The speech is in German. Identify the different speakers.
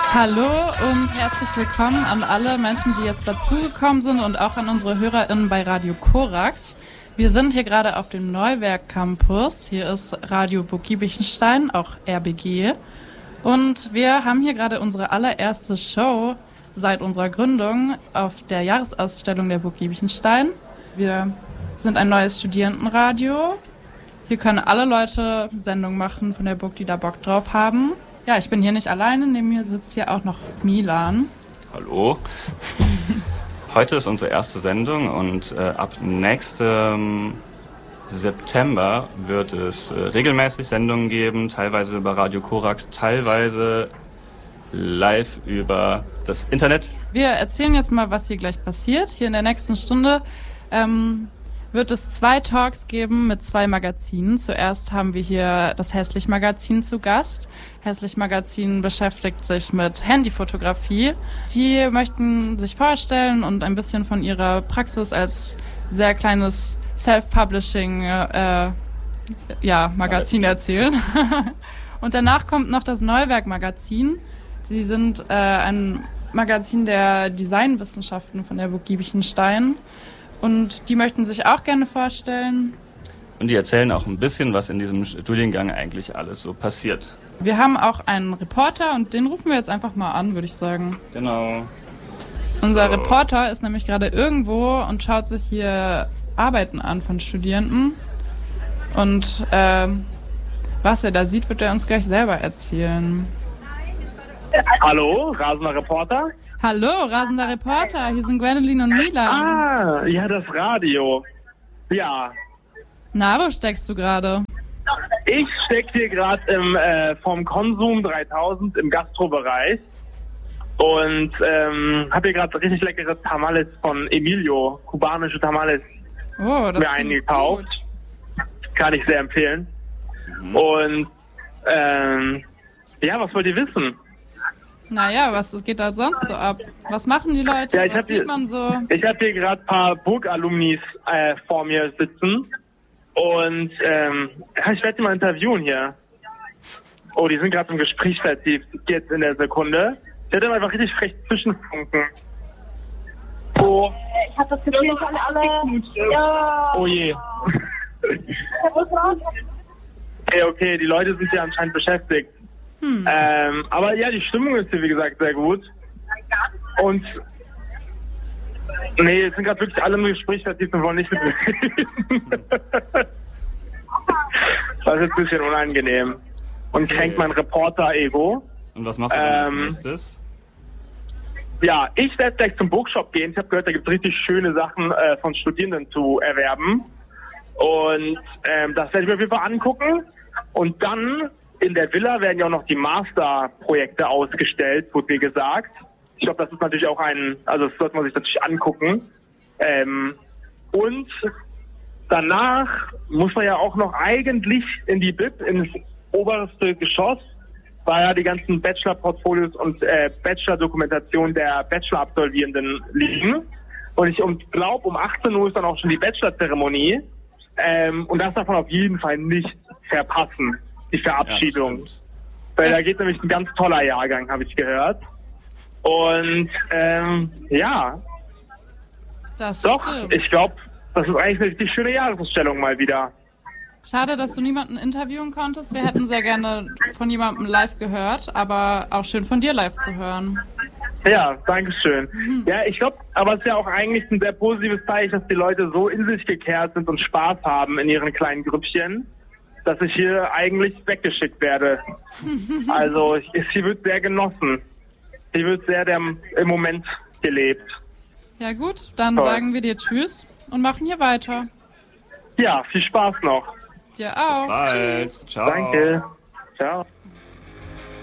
Speaker 1: Hallo und herzlich willkommen an alle Menschen, die jetzt dazugekommen sind und auch an unsere HörerInnen bei Radio Korax. Wir sind hier gerade auf dem Neuwerk Campus. Hier ist Radio Burg Giebichenstein, auch RBG. Und wir haben hier gerade unsere allererste Show seit unserer Gründung auf der Jahresausstellung der Burg Giebichenstein. Wir sind ein neues Studierendenradio. Hier können alle Leute Sendungen machen von der Burg, die da Bock drauf haben. Ja, ich bin hier nicht alleine, neben mir sitzt hier auch noch Milan.
Speaker 2: Hallo. Heute ist unsere erste Sendung und ab nächstem September wird es regelmäßig Sendungen geben, teilweise über Radio Korax, teilweise live über das Internet.
Speaker 1: Wir erzählen jetzt mal, was hier gleich passiert. Hier in der nächsten Stunde wird es 2 Talks geben mit 2 Magazinen. Zuerst haben wir hier das Hässlich-Magazin zu Gast. Hässlich-Magazin beschäftigt sich mit Handyfotografie. Die möchten sich vorstellen und ein bisschen von ihrer Praxis als sehr kleines Self-Publishing Magazin erzählen. Und danach kommt noch das Neuwerk-Magazin. Sie sind ein Magazin der Designwissenschaften von der Burg Giebichenstein. Und die möchten sich auch gerne vorstellen.
Speaker 2: Und die erzählen auch ein bisschen, was in diesem Studiengang eigentlich alles so passiert.
Speaker 1: Wir haben auch einen Reporter und den rufen wir jetzt einfach mal an, würde ich sagen.
Speaker 2: Genau.
Speaker 1: Unser Reporter ist nämlich gerade irgendwo und schaut sich hier Arbeiten an von Studierenden. Und was er da sieht, wird er uns gleich selber erzählen.
Speaker 3: Hallo, rasender Reporter.
Speaker 1: Hallo, rasender Reporter. Hier sind Gwendolyn und Milan.
Speaker 3: Ah, ja, das Radio. Ja.
Speaker 1: Na, wo steckst du gerade?
Speaker 3: Ich stecke hier gerade vom Konsum 3000 im Gastrobereich und habe hier gerade richtig leckere Tamales von Emilio, kubanische Tamales, mir eingekauft. Kann ich sehr empfehlen. Und ja, was wollt ihr wissen?
Speaker 1: Naja, was geht da sonst so ab? Was machen die Leute?
Speaker 3: Ja,
Speaker 1: was sieht man so?
Speaker 3: Ich habe hier gerade ein paar Burg-Alumnis vor mir sitzen. Und ich werde die mal interviewen hier. Oh, die sind gerade im Gespräch vertieft. Jetzt in der Sekunde. Ich werde einfach richtig frech zwischenfunken. Oh.
Speaker 4: Ich habe das Gefühl, ich alle. Ja.
Speaker 3: Oh je. Okay, die Leute sind hier anscheinend beschäftigt. Aber ja, die Stimmung ist hier, wie gesagt, sehr gut. Und nee, es sind gerade wirklich alle im Gespräch vertieft und wollen nicht mit mir reden. Das ist ein bisschen unangenehm. Und kränkt mein Reporter-Ego.
Speaker 2: Und was machst du dann als nächstes?
Speaker 3: Ja, ich werde gleich zum Bookshop gehen. Ich habe gehört, da gibt es richtig schöne Sachen von Studierenden zu erwerben. Und das werde ich mir auf jeden Fall angucken. Und dann in der Villa werden ja auch noch die Masterprojekte ausgestellt, wurde mir gesagt. Ich glaube, das ist natürlich auch also das sollte man sich natürlich angucken. Und danach muss man ja auch noch eigentlich in die BIP, ins oberste Geschoss, weil ja die ganzen Bachelor-Portfolios und Bachelor-Dokumentationen der Bachelor-Absolvierenden liegen. Und ich glaube, um 18 Uhr ist dann auch schon die Bachelor-Zeremonie. Und das darf man auf jeden Fall nicht verpassen, die Verabschiedung.
Speaker 2: Ja,
Speaker 3: weil da geht nämlich ein ganz toller Jahrgang, habe ich gehört. Und ja,
Speaker 1: Das
Speaker 3: doch,
Speaker 1: stimmt.
Speaker 3: ich glaube, das ist eigentlich eine richtig schöne Jahresausstellung mal wieder.
Speaker 1: Schade, dass du niemanden interviewen konntest. Wir hätten sehr gerne von jemandem live gehört, aber auch schön von dir live zu hören.
Speaker 3: Ja, danke schön. Ja, ich glaube, aber es ist ja auch eigentlich ein sehr positives Zeichen, dass die Leute so in sich gekehrt sind und Spaß haben in ihren kleinen Grüppchen, dass ich hier eigentlich weggeschickt werde. Also hier wird sehr genossen. Hier wird sehr im Moment gelebt.
Speaker 1: Ja gut, dann
Speaker 3: Toll.
Speaker 1: sagen wir dir Tschüss und machen hier weiter.
Speaker 3: Ja, viel Spaß noch.
Speaker 1: Dir auch.
Speaker 2: Bis bald.
Speaker 1: Tschüss.
Speaker 2: Ciao.
Speaker 3: Danke. Ciao.